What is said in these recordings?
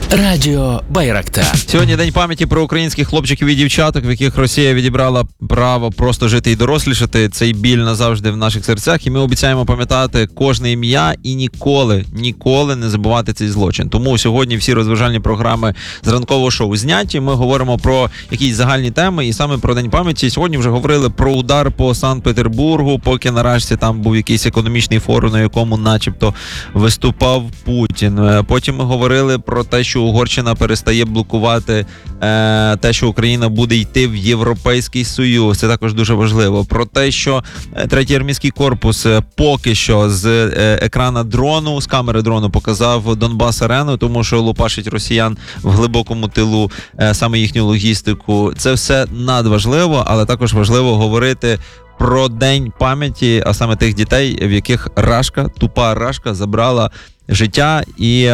Радіо Байрактар. Сьогодні день пам'яті про українських хлопчиків і дівчаток, в яких Росія відібрала право просто жити і дорослішати. Цей біль назавжди в наших серцях. І ми обіцяємо пам'ятати кожне ім'я і ніколи не забувати цей злочин. Тому сьогодні всі розважальні програми з ранкового шоу зняті. Ми говоримо про якісь загальні теми і саме про день пам'яті. Сьогодні вже говорили про удар по Санкт-Петербургу, поки нарешті там був якийсь економічний форум, на якому начебто виступав Путін. Потім ми говорили про те, що Угорщина перестає блокувати те, що Україна буде йти в Європейський Союз. Це також дуже важливо. Про те, що третій армійський корпус поки що з екрана дрону, з камери дрону показав Донбас-арену, тому що лупашить росіян в глибокому тилу саме їхню логістику. Це все надважливо, але також важливо говорити про день пам'яті, а саме тих дітей, в яких тупа рашка забрала життя і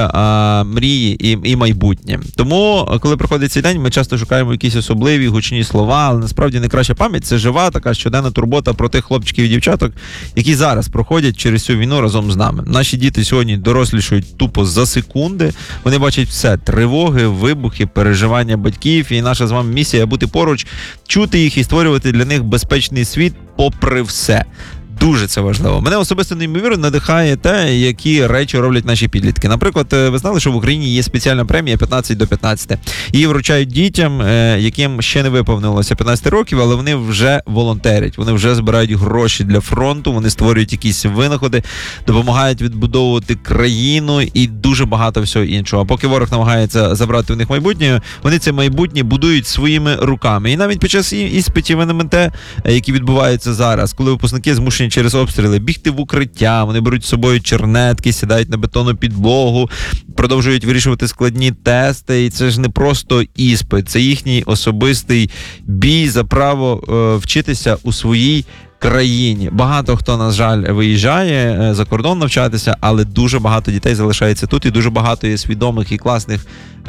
мрії, і майбутнє. Тому, коли приходить цей день, ми часто шукаємо якісь особливі, гучні слова, але насправді найкраща пам'ять – це жива, така щоденна турбота про тих хлопчиків і дівчаток, які зараз проходять через цю війну разом з нами. Наші діти сьогодні дорослішують тупо за секунди, вони бачать все – тривоги, вибухи, переживання батьків, і наша з вами місія – бути поруч, чути їх і створювати для них безпечний світ попри все. Дуже це важливо. Мене особисто неймовірно надихає те, які речі роблять наші підлітки. Наприклад, ви знали, що в Україні є спеціальна премія 15 до 15. Її вручають дітям, яким ще не виповнилося 15 років, але вони вже волонтерять. Вони вже збирають гроші для фронту, вони створюють якісь винаходи, допомагають відбудовувати країну і дуже багато всього іншого. А поки ворог намагається забрати у них майбутнє, вони це майбутнє будують своїми руками. І навіть під час іспитів НМТ, які відбуваються зараз, коли випускники змушені через обстріли бігти в укриття, вони беруть з собою чернетки, сідають на бетонну підлогу, продовжують вирішувати складні тести, і це ж не просто іспит, це їхній особистий бій за право вчитися у своїй країні. Багато хто, на жаль, виїжджає за кордон навчатися, але дуже багато дітей залишається тут, і дуже багато є свідомих і класних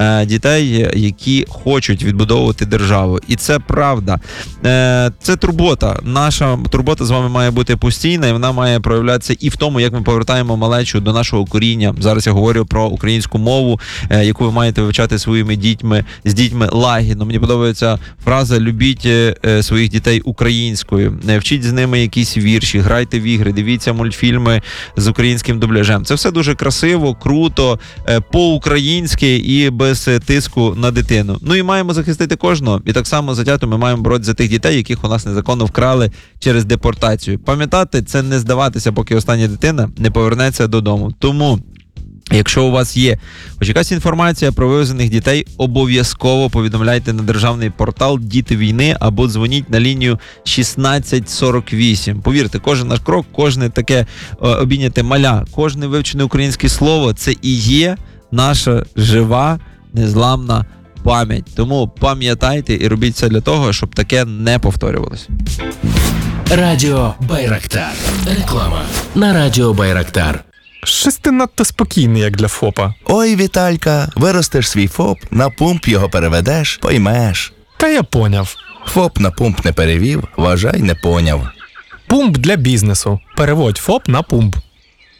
дітей, які хочуть відбудовувати державу. І це правда. Це турбота. Наша турбота з вами має бути постійна, і вона має проявлятися і в тому, як ми повертаємо малечу до нашого коріння. Зараз я говорю про українську мову, яку ви маєте вивчати своїми дітьми, з дітьми лагідно. Мені подобається фраза «любіть своїх дітей українською». Вчіть з ними якісь вірші, грайте в ігри, дивіться мультфільми з українським дубляжем. Це все дуже красиво, круто, по-українськи і без тиску на дитину. Ну і маємо захистити кожного. І так само затято ми маємо боротися за тих дітей, яких у нас незаконно вкрали через депортацію. Пам'ятати, це не здаватися, поки остання дитина не повернеться додому. Тому, якщо у вас є хоч якась інформація про вивезених дітей, обов'язково повідомляйте на державний портал «Діти війни» або дзвоніть на лінію 1648. Повірте, кожен наш крок, кожне таке обійняте маля, кожне вивчене українське слово – це і є наша жива, незламна пам'ять. Тому пам'ятайте і робіть все для того, щоб таке не повторювалося. Радіо Байрактар. Реклама на Радіо Байрактар. Щось ти надто спокійний, як для ФОПа. Ой, Віталька, виростеш свій ФОП, на пумп його переведеш, поймеш. Та я поняв. ФОП на пумп не перевів, вважай, не поняв. Пумп для бізнесу. Переводь ФОП на пумп.